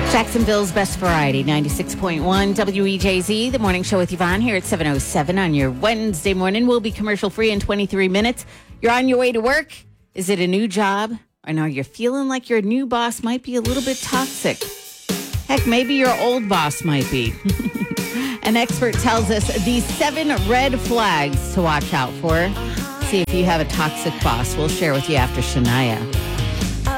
Jacksonville's best variety, 96.1 WEJZ, the morning show with Yvonne here at 7:07 on your Wednesday morning. We'll be commercial free in 23 minutes. You're on your way to work. Is it a new job? Or now you're feeling like your new boss might be a little bit toxic. Heck, maybe your old boss might be. An expert tells us these 7 red flags to watch out for. See if you have a toxic boss. We'll share with you after Shania.